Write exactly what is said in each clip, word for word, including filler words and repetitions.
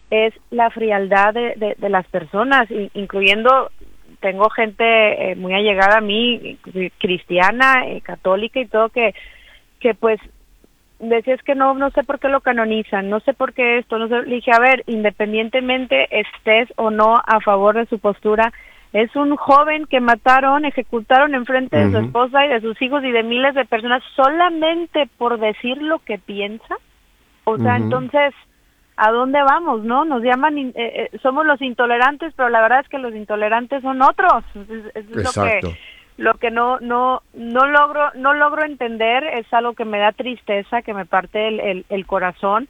es la frialdad de, de, de las personas, incluyendo, tengo gente eh, muy allegada a mí, cristiana, eh, católica y todo, que, que pues decía, es que no, no sé por qué lo canonizan, no sé por qué esto, no sé. Le dije, a ver, independientemente estés o no a favor de su postura, es un joven que mataron, ejecutaron enfrente uh-huh. de su esposa y de sus hijos y de miles de personas solamente por decir lo que piensa. O sea, uh-huh. entonces, ¿a dónde vamos, no? Nos llaman, eh, eh, somos los intolerantes, pero la verdad es que los intolerantes son otros. Es, es lo que, lo que no, no, no logro, no logro entender. Es algo que me da tristeza, que me parte el, el, el corazón.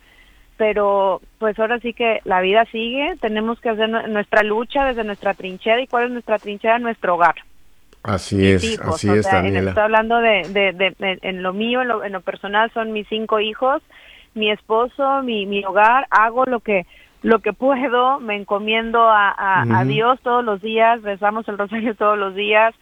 Pero, pues ahora sí que la vida sigue. Tenemos que hacer nuestra lucha desde nuestra trinchera. ¿Y cuál es nuestra trinchera? Nuestro hogar. Así mis es, hijos. así o es, sea, Daniela. Estoy hablando de, de, de, de, en lo mío, en lo, en lo personal, son mis cinco hijos. Mi esposo, mi, mi hogar, hago lo que lo que puedo, me encomiendo a, a, uh-huh. a Dios todos los días, rezamos el rosario todos los días,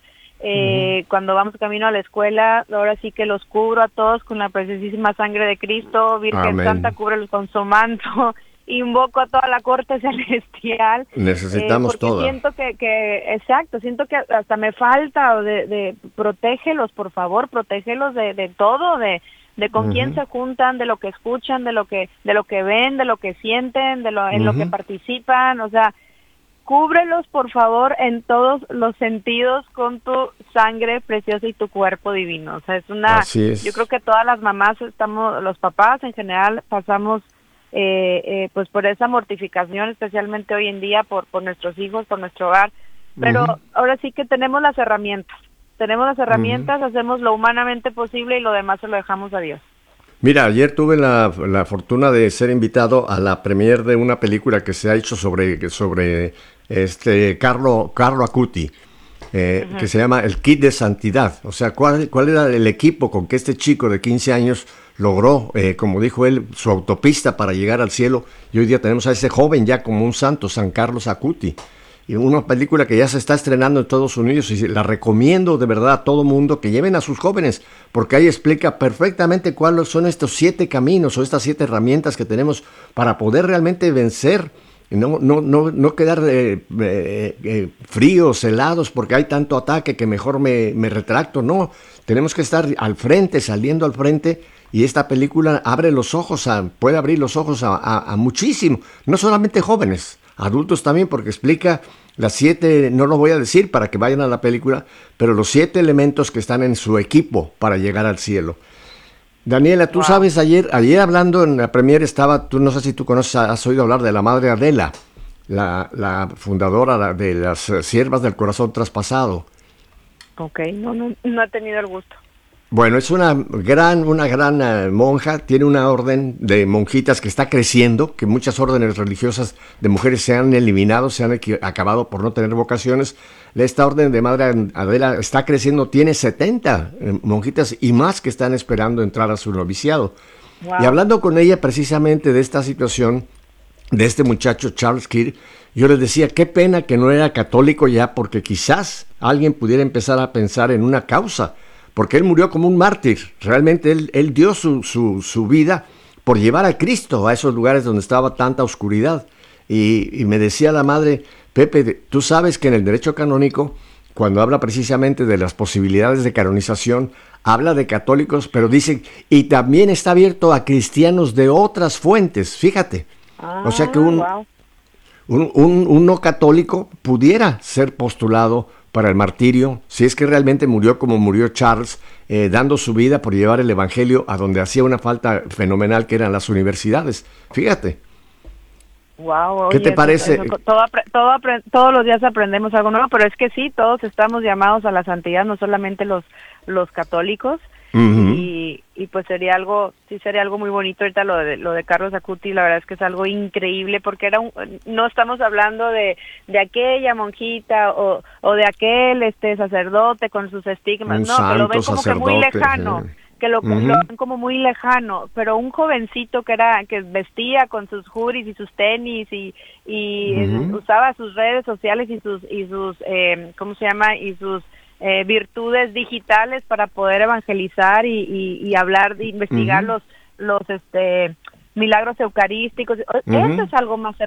eh, uh-huh. cuando vamos camino a la escuela, ahora sí que los cubro a todos con la preciosísima sangre de Cristo, Virgen Amén. Santa, cúbrelos con su manto, invoco a toda la corte celestial. Necesitamos eh, porque toda. siento que, que, exacto, siento que hasta me falta de, de protégelos, por favor, protégelos de, de todo, de de con uh-huh. quién se juntan, de lo que escuchan, de lo que de lo que ven, de lo que sienten, de lo en uh-huh. lo que participan, o sea, cúbrelos por favor en todos los sentidos con tu sangre preciosa y tu cuerpo divino. O sea, es una Así es. Yo creo que todas las mamás estamos, los papás en general pasamos eh, eh, pues por esa mortificación, especialmente hoy en día por por nuestros hijos, por nuestro hogar, pero uh-huh. ahora sí que tenemos las herramientas. Tenemos las herramientas, uh-huh. hacemos lo humanamente posible y lo demás se lo dejamos a Dios. Mira, ayer tuve la, la fortuna de ser invitado a la premier de una película que se ha hecho sobre, sobre este Carlo, Carlo Acuti, eh, uh-huh. que se llama El Kit de Santidad. O sea, ¿cuál, cuál era el equipo con que este chico de quince años logró, eh, como dijo él, su autopista para llegar al cielo? Y hoy día tenemos a ese joven ya como un santo, San Carlos Acuti. Y una película que ya se está estrenando en Estados Unidos y la recomiendo de verdad a todo mundo que lleven a sus jóvenes, porque ahí explica perfectamente cuáles son estos siete caminos o estas siete herramientas que tenemos para poder realmente vencer, no, no, no, no quedar eh, eh, eh, fríos, helados, porque hay tanto ataque que mejor me, me retracto. No, tenemos que estar al frente, saliendo al frente. Y esta película abre los ojos, a, puede abrir los ojos a, a, a muchísimo, no solamente jóvenes, adultos también, porque explica las siete, no lo voy a decir para que vayan a la película, pero los siete elementos que están en su equipo para llegar al cielo. Daniela, tú wow. sabes, ayer ayer hablando en la premier estaba, tú no sé si tú conoces, has oído hablar de la Madre Adela, la, la fundadora de las Siervas del Corazón Traspasado. Ok, no, no, no he tenido el gusto. Bueno, es una gran, una gran uh, monja, tiene una orden de monjitas que está creciendo, que muchas órdenes religiosas de mujeres se han eliminado, se han equi- acabado por no tener vocaciones. Esta orden de Madre Adela está creciendo, tiene setenta eh, monjitas y más que están esperando entrar a su noviciado. Wow. Y hablando con ella precisamente de esta situación, de este muchacho Charles Kidd, yo les decía, qué pena que no era católico ya, porque quizás alguien pudiera empezar a pensar en una causa, porque él murió como un mártir. Realmente él, él dio su, su, su vida por llevar a Cristo a esos lugares donde estaba tanta oscuridad. Y, y me decía la madre, Pepe, tú sabes que en el derecho canónico, cuando habla precisamente de las posibilidades de canonización, habla de católicos, pero dice, y también está abierto a cristianos de otras fuentes, fíjate. Ah, o sea que un, wow. un, un, un no católico pudiera ser postulado para el martirio, si es que realmente murió como murió Charles, eh, dando su vida por llevar el evangelio a donde hacía una falta fenomenal, que eran las universidades. Fíjate. Wow, ¿Qué oye, te parece? Eso, eso, todo, todo, todos los días aprendemos algo nuevo, pero es que sí, todos estamos llamados a la santidad, no solamente los los católicos. Uh-huh. y, y pues sería algo, sí sería algo muy bonito ahorita lo de lo de Carlos Acuti. La verdad es que es algo increíble, porque era un, no estamos hablando de, de aquella monjita o, o de aquel este sacerdote con sus estigmas, un no, que lo ven como sacerdote, que muy lejano, sí. que lo, uh-huh. lo ven como muy lejano, pero un jovencito que era que vestía con sus juris y sus tenis y y uh-huh. usaba sus redes sociales y sus y sus eh, ¿cómo se llama? y sus Eh, virtudes digitales para poder evangelizar y, y, y hablar, de investigar uh-huh. los los este milagros eucarísticos. Uh-huh. Eso es algo más